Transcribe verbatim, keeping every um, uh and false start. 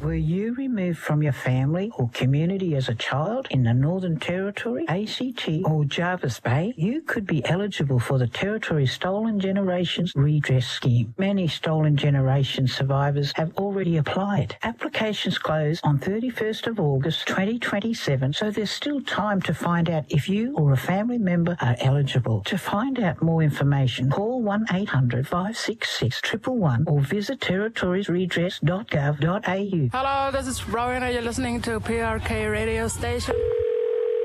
Were you removed from your family or community as a child in the Northern Territory, A C T or Jervis Bay? You could be eligible for the Territory Stolen Generations Redress Scheme. Many Stolen Generations survivors have already applied. Applications close on thirty-first of August twenty twenty-seven, so there's still time to find out if you or a family member are eligible. To find out more information, call one eight hundred five six six one one one or visit territories redress dot gov dot a u. Hello, this is Rowena. You're listening to P R K radio station.